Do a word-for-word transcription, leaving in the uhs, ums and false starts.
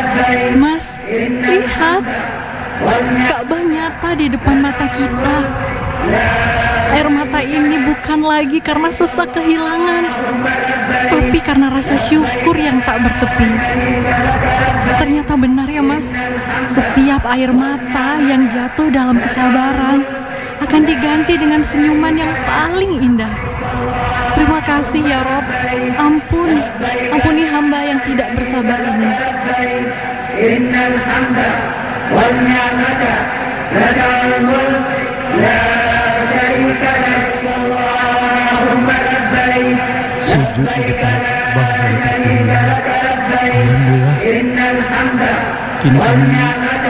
Mas, lihat, Ka'bah nyata di depan mata kita. Air mata ini bukan lagi karena sesak kehilangan, tapi karena rasa syukur yang tak bertepi. Ternyata benar ya Mas, setiap air mata yang jatuh dalam kesabaran akan diganti dengan senyuman yang paling indah. Terima kasih ya Rob. Ampun, ampuni hamba yang tidak bersabar ini. Innal hamda wal ni'mata lakal mulk la syarika lak Allahumma labbaik. Sujud di depan Ka'bah yang tertunda. Alhamdulillah. Kini kami